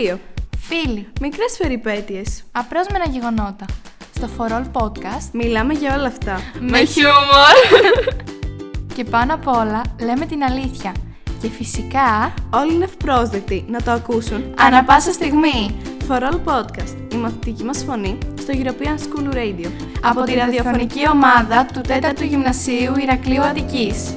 σχολείο. Φίλοι. Μικρές περιπέτειες. Απρόσμενα γεγονότα. Στο For All Podcast μιλάμε για όλα αυτά. Με χιούμορ. Και πάνω απ' όλα λέμε την αλήθεια. Και φυσικά όλοι είναι ευπρόσδεκτοι να το ακούσουν ανά πάσα στιγμή. For All Podcast, η μαθητική μας φωνή στο European School Radio. Από τη ραδιοφωνική ομάδα του 4ου Γυμνασίου Ηρακλείου Αττικής.